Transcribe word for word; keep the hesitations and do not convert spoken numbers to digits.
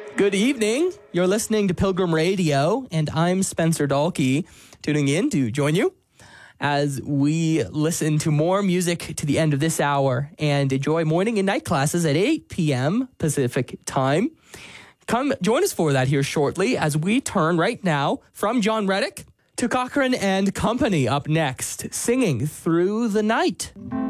Good evening. You're listening to Pilgrim Radio, and I'm Spencer Dalkey, tuning in to join you as we listen to more music to the end of this hour and enjoy morning and night classes at eight p.m. Pacific time. Come join us for that here shortly as we turn right now from John Reddick to Cochrane and Company up next, singing Through the Night.